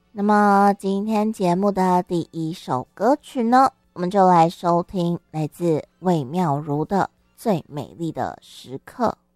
那么今天节目的第一首歌曲呢，我们就来收听来自魏妙如的《最美丽的时刻》。